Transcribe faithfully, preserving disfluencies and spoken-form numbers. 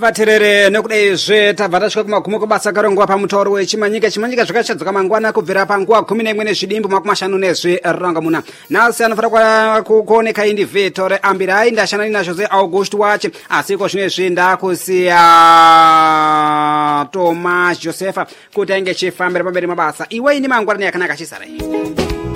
vaterere nekudai tabva tasvika kumagumo kwebasa karongwa pamutauro wechimanyika chimanyika zvakashadzoka mangwana kubvira panguva kumi neimwe nezvidimbu makumi mashanu nezvirangamuna nhasi anofanira kuoneka indi vetore ambirai ndashanani nazvo zeaugust wache asi iko zvinezvi ndakusiya Thomas Josepha kuti ainge chifambira pamberi mabasa iwe ini mangwanani yakanaka chisarai.